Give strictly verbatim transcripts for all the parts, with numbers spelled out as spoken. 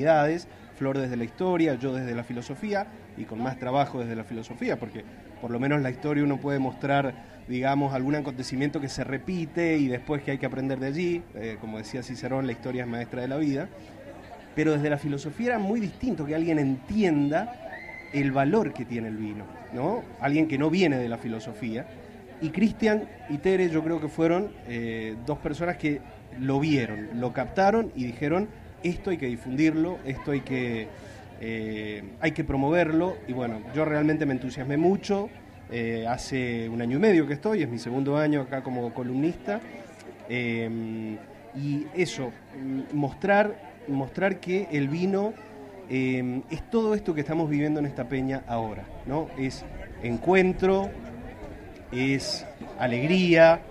humanidades, Flor desde la historia, yo desde la filosofía y con más trabajo desde la filosofía, porque por lo menos la historia uno puede mostrar, digamos, algún acontecimiento que se repite y después que hay que aprender de allí, eh, como decía Cicerón, la historia es maestra de la vida, pero desde la filosofía era muy distinto que alguien entienda el valor que tiene el vino, ¿no? Alguien que no viene de la filosofía, y Cristian y Tere yo creo que fueron eh, dos personas que lo vieron, lo captaron y dijeron, esto hay que difundirlo, esto hay que, eh, hay que promoverlo, y bueno, yo realmente me entusiasmé mucho, eh, hace un año y medio que estoy, es mi segundo año acá como columnista, eh, y eso, mostrar, mostrar que el vino eh, es todo esto que estamos viviendo en esta peña ahora, ¿no? Es encuentro, es alegría,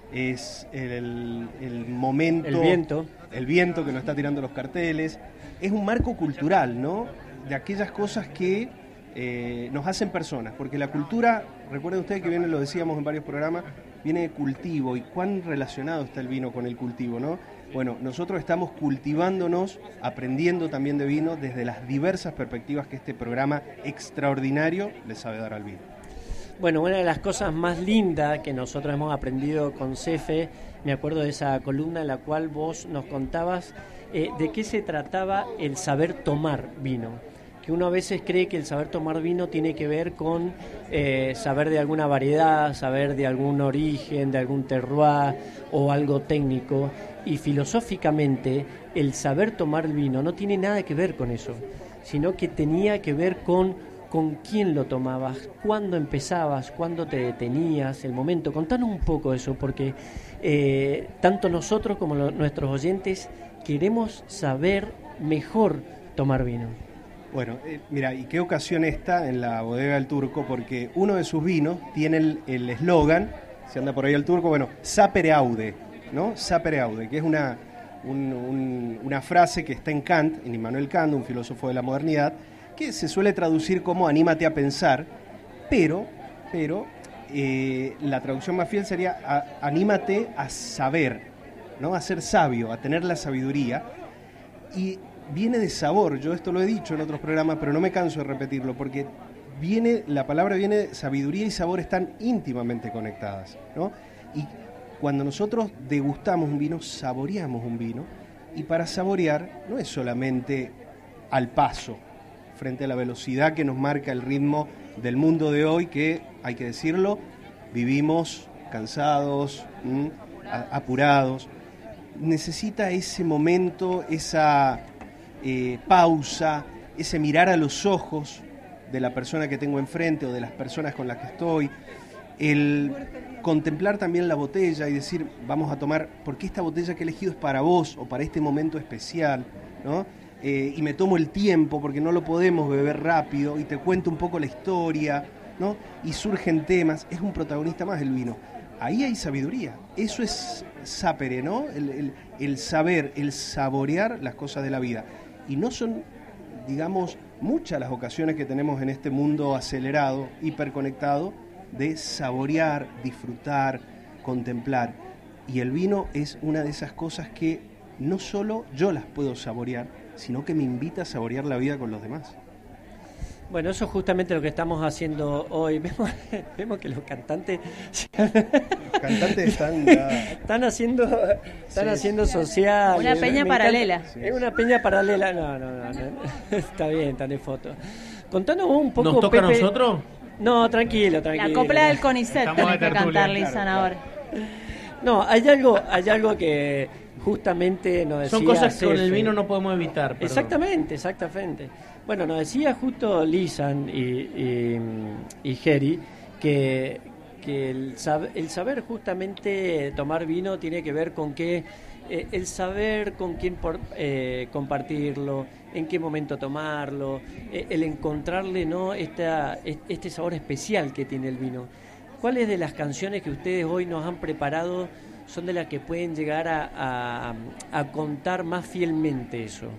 es el, el momento... El viento. El viento que nos está tirando los carteles. Es un marco cultural, ¿no? De aquellas cosas que eh, nos hacen personas. Porque la cultura, recuerden ustedes que viene, lo decíamos en varios programas, viene de cultivo. Y cuán relacionado está el vino con el cultivo, ¿no? Bueno, nosotros estamos cultivándonos, aprendiendo también de vino desde las diversas perspectivas que este programa extraordinario le sabe dar al vino. Bueno, una de las cosas más lindas que nosotros hemos aprendido con Cefe, me acuerdo de esa columna en la cual vos nos contabas eh, de qué se trataba el saber tomar vino. Que uno a veces cree que el saber tomar vino tiene que ver con eh, saber de alguna variedad, saber de algún origen, de algún terroir o algo técnico. Y filosóficamente el saber tomar el vino no tiene nada que ver con eso, sino que tenía que ver con con quién lo tomabas, cuándo empezabas, cuándo te detenías, el momento. Contanos un poco eso, porque eh, tanto nosotros como lo, nuestros oyentes queremos saber mejor tomar vino. Bueno, eh, mira, y qué ocasión esta en la bodega del Turco, porque uno de sus vinos tiene el eslogan, si anda por ahí el Turco, bueno, sapere aude, ¿no? Sapere aude, que es una, un, un, una frase que está en Kant, en Immanuel Kant, un filósofo de la modernidad, que se suele traducir como anímate a pensar, pero, pero eh, la traducción más fiel sería a, anímate a saber, ¿no? A ser sabio, a tener la sabiduría, y viene de sabor. Yo esto lo he dicho en otros programas, pero no me canso de repetirlo, porque viene, la palabra viene de sabiduría y sabor están íntimamente conectadas, ¿no? Y cuando nosotros degustamos un vino, saboreamos un vino, y para saborear no es solamente al paso, frente a la velocidad que nos marca el ritmo del mundo de hoy, que, hay que decirlo, vivimos cansados, ¿m? apurados. Necesita ese momento, esa eh, pausa, ese mirar a los ojos de la persona que tengo enfrente o de las personas con las que estoy, el contemplar también la botella y decir, vamos a tomar, porque esta botella que he elegido es para vos o para este momento especial, ¿no? Eh, y me tomo el tiempo porque no lo podemos beber rápido y te cuento un poco la historia, ¿no? Y surgen temas, es un protagonista más el vino. Ahí hay sabiduría, eso es sapere, ¿no? El, el, el saber, el saborear las cosas de la vida. Y no son, digamos, muchas las ocasiones que tenemos en este mundo acelerado, hiperconectado, de saborear, disfrutar, contemplar. Y el vino es una de esas cosas que no solo yo las puedo saborear, sino que me invita a saborear la vida con los demás. Bueno, eso es justamente lo que estamos haciendo hoy. Vemos, vemos que los cantantes los cantantes están ya... están haciendo están sí, haciendo sí. social. Una peña me paralela. Sí, es una peña paralela. No, no, no, no. Está bien, están en foto. Contanos un poco, ¿Nos toca Pepe. a nosotros? No, tranquilo, tranquilo. La copla del CONICET tenés que cantar, Lisan, claro, ahora. No, hay algo, hay algo que justamente nos decía Son cosas que con Cefe. el vino no podemos evitar. Perdón. Exactamente, exactamente. Bueno, nos decía justo Lisan y, y, y Geri que, que el, sab, el saber justamente tomar vino tiene que ver con que eh, el saber con quién por, eh, compartirlo, en qué momento tomarlo, eh, el encontrarle, ¿no?, esta, este sabor especial que tiene el vino. ¿Cuáles de las canciones que ustedes hoy nos han preparado son de las que pueden llegar a, a, a contar más fielmente eso?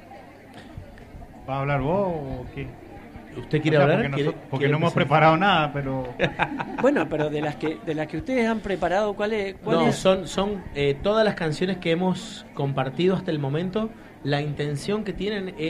¿Vas a hablar vos o qué? ¿Usted quiere o sea, hablar? Porque, ¿Quiere, no, porque quiere no hemos empezar? preparado nada, pero... Bueno, pero de las que de las que ustedes han preparado, ¿cuáles? No, son, son eh, todas las canciones que hemos compartido hasta el momento la intención que tienen es